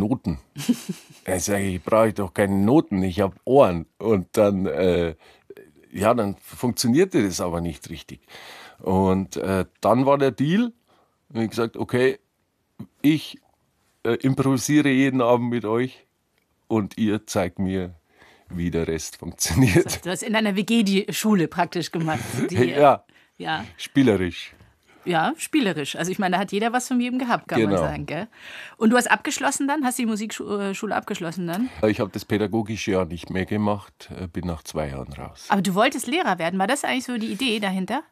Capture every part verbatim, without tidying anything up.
Noten. Ich sage, ich brauche doch keine Noten, ich habe Ohren. Und dann, äh, ja, dann funktionierte das aber nicht richtig. Und äh, dann war der Deal, und ich gesagt, okay, ich äh, improvisiere jeden Abend mit euch und ihr zeigt mir, wie der Rest funktioniert. Du hast in einer W G die Schule praktisch gemacht. Die, ja, ja, spielerisch. Ja, spielerisch. Also ich meine, da hat jeder was von jedem gehabt, kann Genau. man sagen. Gell? Und du hast abgeschlossen dann? Hast die Musikschule abgeschlossen dann? Ich habe das pädagogische Jahr nicht mehr gemacht, bin nach zwei Jahren raus. Aber du wolltest Lehrer werden. War das eigentlich so die Idee dahinter?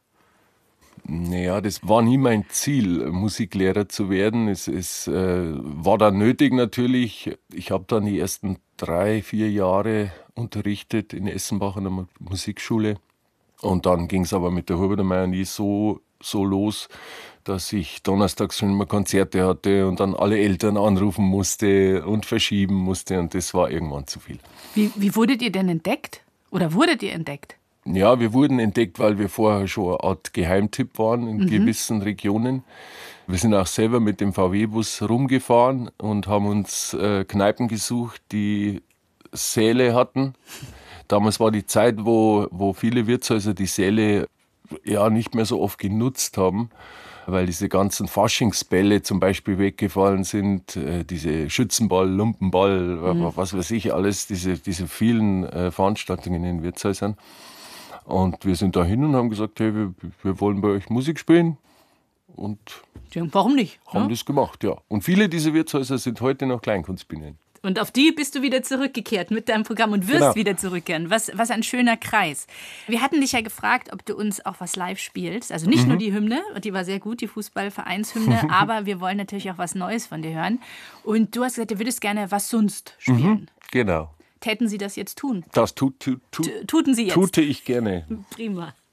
Naja, das war nie mein Ziel, Musiklehrer zu werden. Es, es äh, war dann nötig natürlich. Ich habe dann die ersten drei, vier Jahre unterrichtet in Essenbach an der Musikschule. Und dann ging es aber mit der Hubertermeier nie so, so los, dass ich donnerstags schon immer Konzerte hatte und dann alle Eltern anrufen musste und verschieben musste. Und das war irgendwann zu viel. Wie, wie wurdet ihr denn entdeckt? Oder wurdet ihr entdeckt? Ja, wir wurden entdeckt, weil wir vorher schon eine Art Geheimtipp waren in mhm. gewissen Regionen. Wir sind auch selber mit dem V W-Bus rumgefahren und haben uns äh, Kneipen gesucht, die Säle hatten. Damals war die Zeit, wo, wo viele Wirtshäuser die Säle ja nicht mehr so oft genutzt haben, weil diese ganzen Faschingsbälle zum Beispiel weggefallen sind, äh, diese Schützenball, Lumpenball, mhm. was weiß ich alles, diese, diese vielen äh, Veranstaltungen in Wirtshäusern. Und wir sind da hin und haben gesagt, hey, wir, wir wollen bei euch Musik spielen. Und ja, warum nicht? Haben ja? das gemacht, ja. Und viele dieser Wirtshäuser sind heute noch Kleinkunstbühnen. Und auf die bist du wieder zurückgekehrt mit deinem Programm und wirst genau. wieder zurückkehren. Was, was ein schöner Kreis. Wir hatten dich ja gefragt, ob du uns auch was live spielst. Also nicht mhm. nur die Hymne, die war sehr gut, die Fußballvereinshymne, aber wir wollen natürlich auch was Neues von dir hören. Und du hast gesagt, du würdest gerne was sonst spielen. Mhm, genau. Täten Sie das jetzt tun? Das tut, tut, tut, Tuten Sie jetzt. Tute ich gerne. Prima.